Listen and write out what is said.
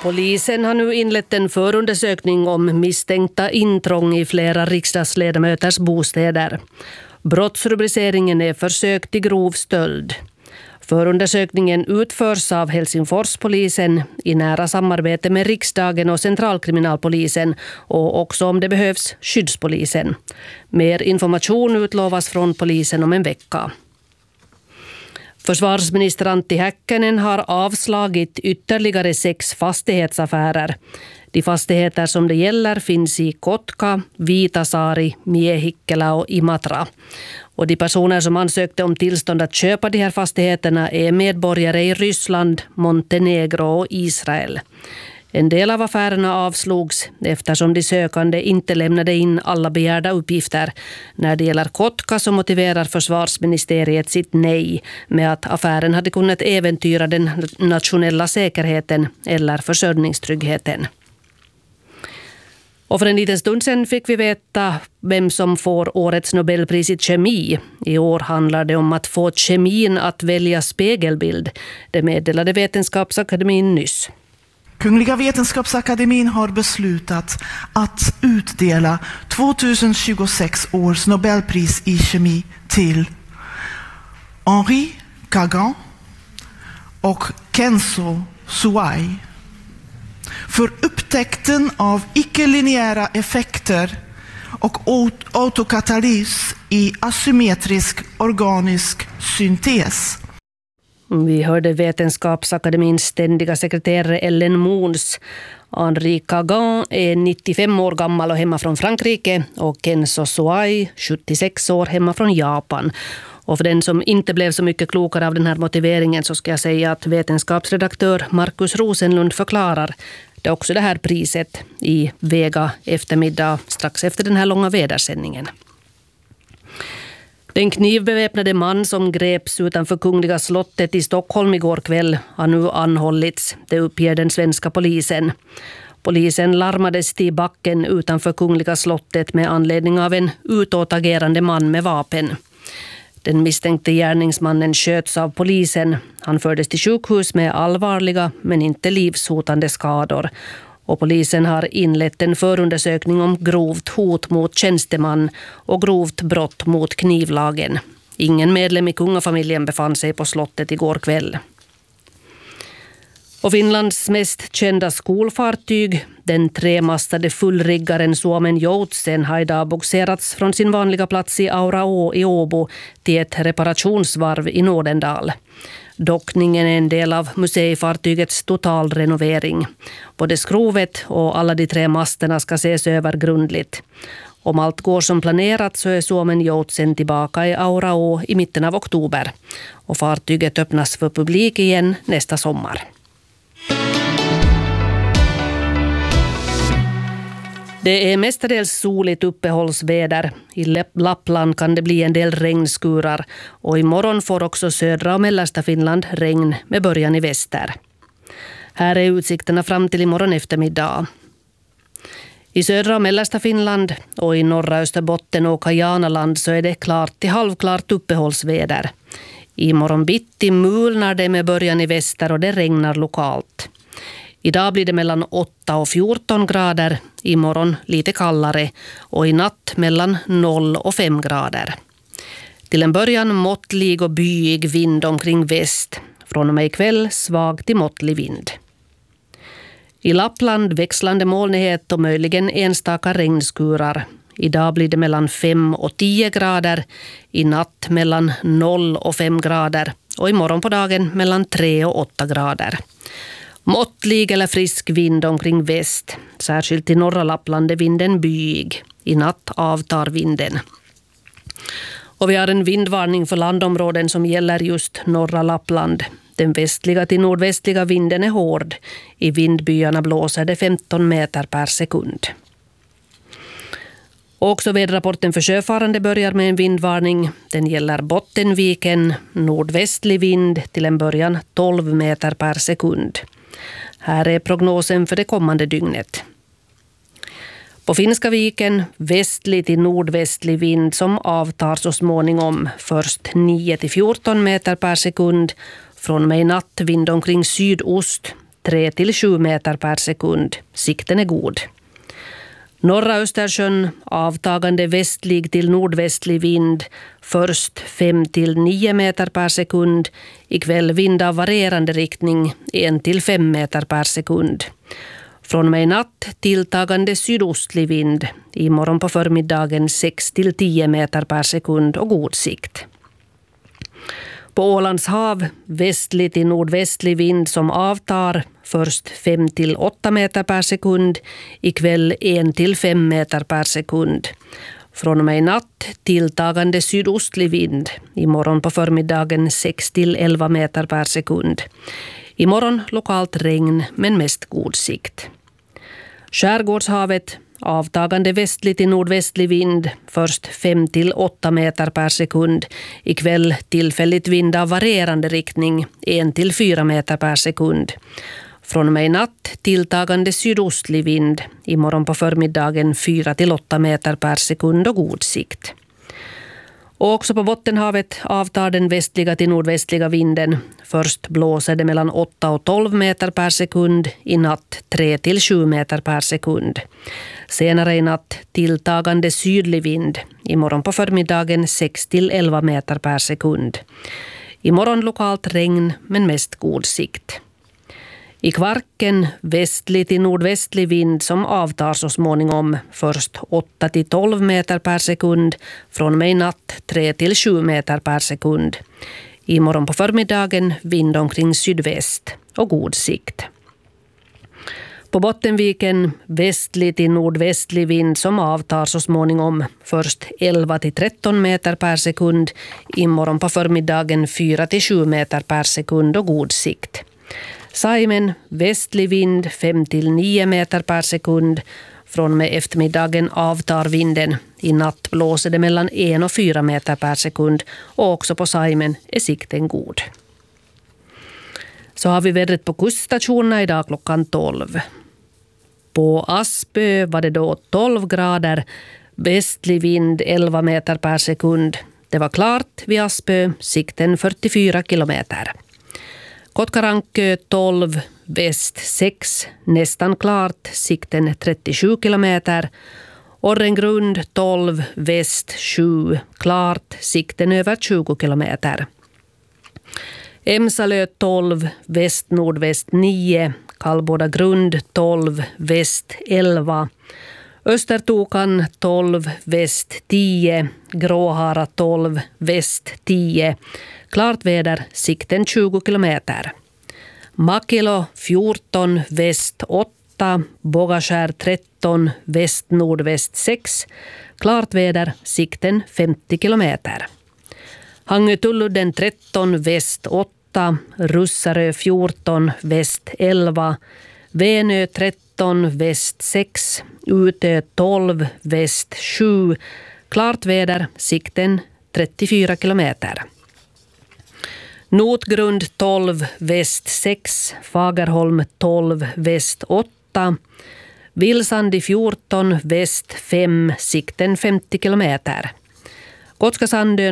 Polisen har nu inlett en förundersökning om misstänkta intrång i flera riksdagsledamöters bostäder. Brottsrubriceringen är försök till grov stöld. Förundersökningen utförs av Helsingforspolisen i nära samarbete med riksdagen och centralkriminalpolisen och också om det behövs skyddspolisen. Mer information utlovas från polisen om en vecka. Försvarsminister Antti Häkkänen har avslagit ytterligare 6 fastighetsaffärer. De fastigheter som det gäller finns i Kotka, Viitasaari, Miehikkälä och Imatra. Och de personer som ansökte om tillstånd att köpa de här fastigheterna är medborgare i Ryssland, Montenegro och Israel. En del av affärerna avslogs eftersom de sökande inte lämnade in alla begärda uppgifter. När det gäller Kotka så motiverar försvarsministeriet sitt nej med att affären hade kunnat äventyra den nationella säkerheten eller försörjningstryggheten. Och för en liten stund sedan fick vi veta vem som får årets Nobelpris i kemi. I år handlar det om att få kemin att välja spegelbild. Det meddelade Vetenskapsakademin nyss. Kungliga Vetenskapsakademin har beslutat att utdela 2026 års Nobelpris i kemi till Henri Kagan och Kenzo Suai för upptäckten av icke-linjära effekter och autokatalys i asymmetrisk organisk syntes. Vi hörde Vetenskapsakademins ständiga sekreterare Ellen Moons. Henri Kagan är 95 år gammal och hemma från Frankrike och Kenzo Suai, 76 år, hemma från Japan. Och för den som inte blev så mycket klokare av den här motiveringen så ska jag säga att vetenskapsredaktör Markus Rosenlund förklarar det också det här priset i Vega eftermiddag strax efter den här långa vädersändningen. Den knivbeväpnade man som greps utanför Kungliga slottet i Stockholm igår kväll har nu anhållits. Det uppger den svenska polisen. Polisen larmades till backen utanför Kungliga slottet med anledning av en utåtagerande man med vapen. Den misstänkte gärningsmannen sköts av polisen. Han fördes till sjukhus med allvarliga men inte livshotande skador. Och polisen har inlett en förundersökning om grovt hot mot tjänsteman och grovt brott mot knivlagen. Ingen medlem i kungafamiljen befann sig på slottet igår kväll. Och Finlands mest kända skolfartyg, den 3-mastade fullriggaren Suomen Joutsen, har idag bogserats från sin vanliga plats i Auraå i Åbo till ett reparationsvarv i Nordendal. Dockningen är en del av museifartygets totalrenovering. Både skrovet och alla de 3 masterna ska ses över grundligt. Om allt går som planerat så är Suomen Joutsen tillbaka i Auraå i mitten av oktober. Och fartyget öppnas för publik igen nästa sommar. Det är mestadels soligt uppehållsväder. I Lappland kan det bli en del regnskurar och imorgon får också södra och mellersta Finland regn med början i väster. Här är utsikterna fram till imorgon eftermiddag. I södra och mellersta Finland och i norra Österbotten och Kajanaland så är det klart till halvklart uppehållsväder. Imorgon bitti mulnar det med början i väster och det regnar lokalt. Idag blir det mellan 8 och 14 grader, imorgon lite kallare och i natt mellan 0 och 5 grader. Till en början måttlig och byig vind omkring väst. Från och med ikväll svag till måttlig vind. I Lappland växlande molnighet och möjligen enstaka regnskurar. Idag blir det mellan 5 och 10 grader, i natt mellan 0 och 5 grader och imorgon på dagen mellan 3 och 8 grader. Måttlig eller frisk vind omkring väst. Särskilt i norra Lappland är vinden byig. I natt avtar vinden. Och vi har en vindvarning för landområden som gäller just norra Lappland. Den västliga till nordvästliga vinden är hård. I vindbyarna blåser det 15 meter per sekund. Också väderrapporten för sjöfarande börjar med en vindvarning. Den gäller Bottenviken, nordvästlig vind till en början 12 meter per sekund. Här är prognosen för det kommande dygnet. På Finska viken västlig till nordvästlig vind som avtar så småningom. Först 9-14 meter per sekund. Från och med natt vind omkring sydost 3-7 meter per sekund. Sikten är god. Norra Östersjön avtagande västlig till nordvästlig vind. Först 5-9 meter per sekund. Ikväll vind av varierande riktning 1-5 meter per sekund. Från och med natt tilltagande sydostlig vind. Imorgon på förmiddagen 6-10 meter per sekund och god sikt. På Ålands hav västlig till nordvästlig vind som avtar. Först 5-8 meter per sekund. Ikväll 1-5 meter per sekund. Från och med natt tilltagande sydostlig vind. Imorgon på förmiddagen 6-11 meter per sekund. Imorgon lokalt regn men mest god sikt. Skärgårdshavet avtagande västlig till nordvästlig vind. Först 5-8 meter per sekund. Ikväll tillfälligt vind av varierande riktning 1-4 meter per sekund. Från och med natt tilltagande sydostlig vind. Imorgon på förmiddagen 4-8 meter per sekund och god sikt. Och också på Bottenhavet avtar den västliga till nordvästliga vinden. Först blåser det mellan 8 och 12 meter per sekund. I natt 3-7 meter per sekund. Senare i natt tilltagande sydlig vind. Imorgon på förmiddagen 6-11 meter per sekund. Imorgon lokalt regn men mest god sikt. I Kvarken västlig till nordvästlig vind som avtar så småningom. Först 8-12 meter per sekund. Från och med natt 3-7 meter per sekund. Imorgon på förmiddagen vind omkring sydväst och god sikt. På Bottenviken västlig till nordvästlig vind som avtar så småningom. Först 11-13 meter per sekund. Imorgon på förmiddagen 4-7 meter per sekund och god sikt. Saimen västlig vind 5-9 meter per sekund. Från och med eftermiddagen avtar vinden. I natt blåser det mellan 1 och 4 meter per sekund. Och också på Saimen är sikten god. Så har vi vädret på kuststationerna idag klockan 12. På Aspö var det då 12 grader. Västlig vind 11 meter per sekund. Det var klart vid Aspö. Sikten 44 kilometer. Kotkarankö 12, väst 6, nästan klart, sikten 37 kilometer. Orrengrund 12, väst 7, klart, sikten över 20 kilometer. Emsalö 12, väst nordväst 9, Kallboda grund 12, väst 11. Östertokan 12, väst 10, Gråhara 12, väst 10. Klart väder, sikten 20 kilometer. Makilo 14, väst 8, Bågaskär 13, väst nordväst 6. Klart väder, sikten 50 kilometer. Hangötulludden 13, väst 8, Russarö 14, väst 11, Venö 13, väst 6, Utö 12, väst 7. Klart väder, sikten 34 kilometer. Notgrund 12, väst 6, Fagerholm 12, väst 8, Vilsandi 14, väst 5, sikten 50 kilometer. Gotskasandön